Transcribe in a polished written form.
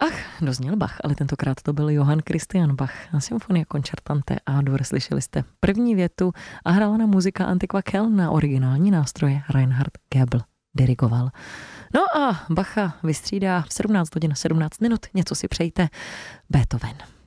Dozněl Bach, ale tentokrát to byl Johann Christian Bach a Symphonia Concertante A-dur. Slyšeli jste první větu a hrála na muzika Antiqua Kell na originální nástroje Reinhard Goebel dirigoval. No a Bacha vystřídá v 17 hodin 17 minut, něco si přejte, Beethoven.